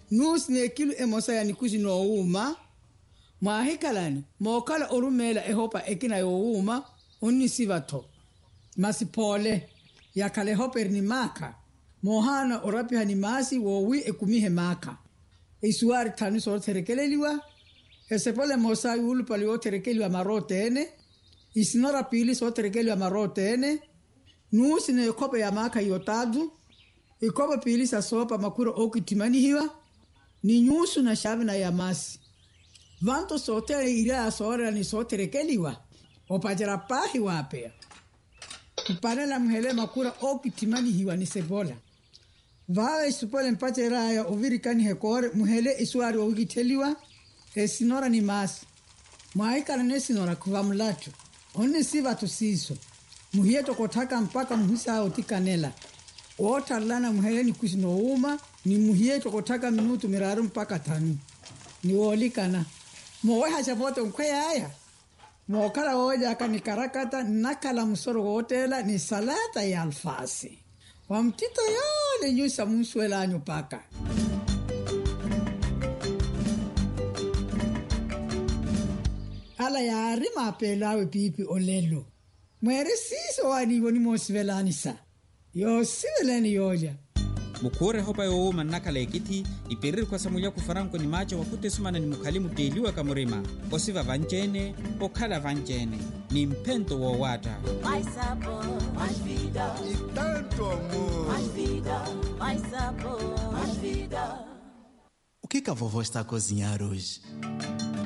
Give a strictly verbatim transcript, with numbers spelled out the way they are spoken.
Nus ne kilu emosa ya nikuzi no uma. Mwahikalani, mwokala orumela ehopa ekina yo uma, unisivato. Masipole, yakale hoper ni maka. Mohana orapiha ni masi wowi ekumihe maka. Isuari tanu so terekeleliwa. Esepole mosai ulupali o terekeliwa marotene. Isinora pili so terekeliwa marotene. Nusi ne kope ya maka yotadu. Ikope pili sa sopa makuro okitimani hiwa. Ni nyusu na shavina ya masi. Vanto sote ira sora ni so terekeliwa. Opajara pahi wapea. Kupanela mhele makura okitimani hiwa ni sebola. Vawe supole mpache raya ovirikani hekore muhele isuari ogiteliwa esinora ni masi. Mwaika na sinora kuwa mlacho. Oni siva tusiso. Muhieto kotaka mpaka muhisa otikanela. Ota lana muhele ni kusino uma ni muhieto kotaka minutu miraru mpaka tanu. Ni wolikana. Mwe hachapote mkwe haya. Mwokala oja kani karakata nakala msoro hotela ni salata ya alfasi. Wamtito yole nyusa mswela anyo paka. Ala ya arima apelawe pipi olelo. Mwere siso wani wani moswela anisa. Yo siweleni yoja. Mukure hopa yo uma nakala ekiti iperiri kwa samulia kufaranko ni macho wakute sumana ni mukalimu teliwa kamurima. Osiva vanjene, okala vanjene. Ni mpento wa wata. Mais sabor, mais vida. E tanto amor. Mais vida, mais sabor, mais vida. O que que a vovó está a cozinhar hoje?